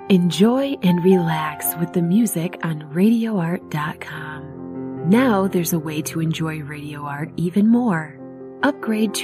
Enjoy and relax with the music on RadioArt.com. Now there's a way to enjoy Radio Art even more. Upgrade to